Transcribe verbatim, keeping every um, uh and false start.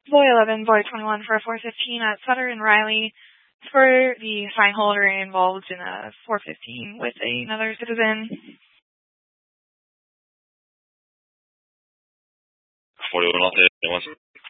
Boy eleven, boy twenty-one for a four fifteen at Sutter and Riley for the sign holder involved in a four fifteen with another citizen. forty-one off the